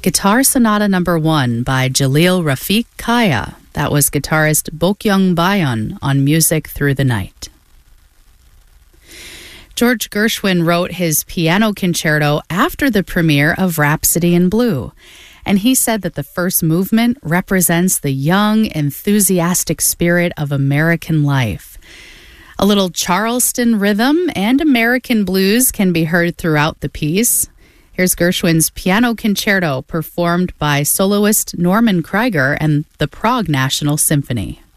Guitar Sonata No. 1 by Jalil Rafiq Kaya. That was guitarist Bokyung Bayon on Music Through the Night. George Gershwin wrote his piano concerto after the premiere of Rhapsody in Blue, and he said that the first movement represents the young, enthusiastic spirit of American life. A little Charleston rhythm and American blues can be heard throughout the piece. Here's Gershwin's piano concerto performed by soloist Norman Krieger and the Prague National Symphony.